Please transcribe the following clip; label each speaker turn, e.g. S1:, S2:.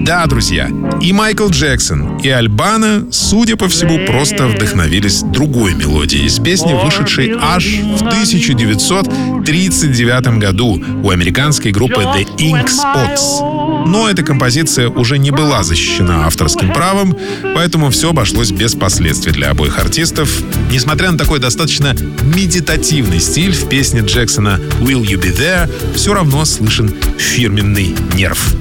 S1: Да, друзья, и Майкл Джексон, и Альбано, судя по всему, просто вдохновились другой мелодией из песни, вышедшей аж в 1939 году у американской группы The Ink Spots. Но эта композиция уже не была защищена авторским правом, поэтому все обошлось без последствий для обоих артистов. Несмотря на такой достаточно медитативный стиль, в песне Джексона «Will You Be There» все равно слышен фирменный нерв.